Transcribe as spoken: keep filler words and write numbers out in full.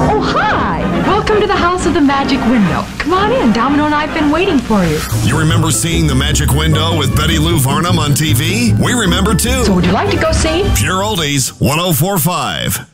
Oh, hi! Welcome to the House of the Magic Window. Come on in. Domino and I have been waiting for you. You remember seeing The Magic Window with Betty Lou Varnum on T V? We remember too. So would you like to go see? Pure Oldies, one oh four point five.